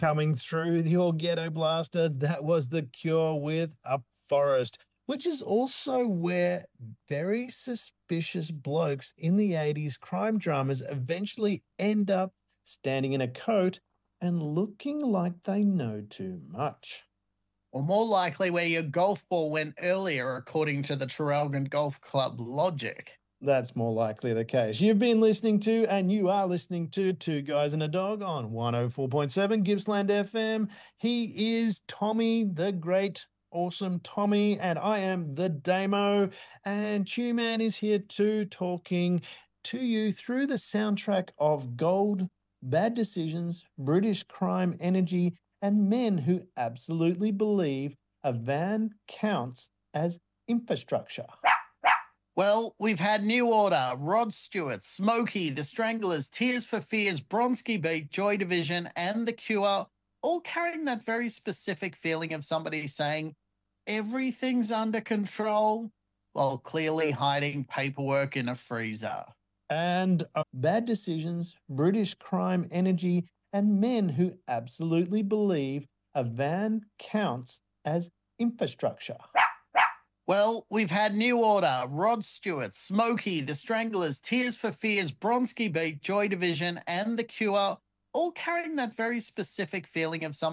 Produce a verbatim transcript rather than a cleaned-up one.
coming through your ghetto blaster. That was The Cure with A Forest, which is also where very suspicious blokes in the eighties crime dramas eventually end up standing in a coat and looking like they know too much. Or more likely where your golf ball went earlier, according to the Traralgon Golf Club logic. That's more likely the case. You've been listening to, and you are listening to, Two Guys and a Dog on one oh four point seven Gippsland F M. He is Tommy, the great, awesome Tommy, and I am the Damo. And Chew Man is here too, talking to you through the soundtrack of Gold, Bad Decisions, British Crime Energy, and Men Who Absolutely Believe a Van Counts as Infrastructure. Well, we've had New Order, Rod Stewart, Smokey, The Stranglers, Tears for Fears, Bronski Beat, Joy Division, and The Cure, all carrying that very specific feeling of somebody saying, everything's under control, while clearly hiding paperwork in a freezer. And uh, Bad Decisions, British Crime Energy, and Men Who Absolutely Believe a Van Counts as Infrastructure. Well, we've had New Order, Rod Stewart, Smokey, The Stranglers, Tears for Fears, Bronski Beat, Joy Division, and The Cure, all carrying that very specific feeling of somebody